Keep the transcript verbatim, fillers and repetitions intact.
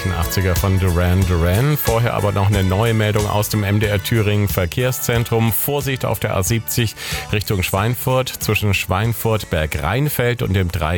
achtziger von Duran Duran. Vorher aber noch eine neue Meldung aus dem M D R Thüringen Verkehrszentrum. Vorsicht auf der A siebzig Richtung Schweinfurt zwischen Schweinfurt, Bergrheinfeld und dem drei